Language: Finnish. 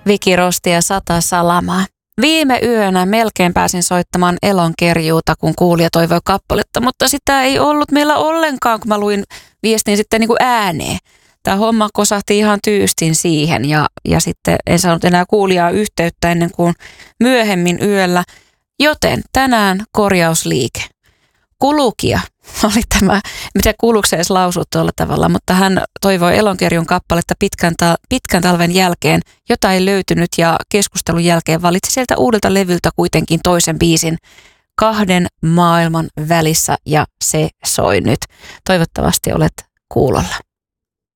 Viki Rosti ja Sata Salamaa. Viime yönä melkein pääsin soittamaan Elonkerjuuta, kun kuulija toivoi kappaletta, mutta sitä ei ollut meillä ollenkaan, kun mä luin viestin sitten niin kuin ääneen. Tämä homma kosahti ihan tyystin siihen ja sitten en saanut enää kuulijaa yhteyttä ennen kuin myöhemmin yöllä, joten tänään korjausliike. Kulukija oli tämä, mitä kuluksi edes lausuu tuolla tavalla, mutta hän toivoi Elonkerjun kappaletta pitkän talven jälkeen, jota ei löytynyt ja keskustelun jälkeen valitsi sieltä uudelta levyltä kuitenkin toisen biisin Kahden maailman välissä ja se soi nyt. Toivottavasti olet kuulolla.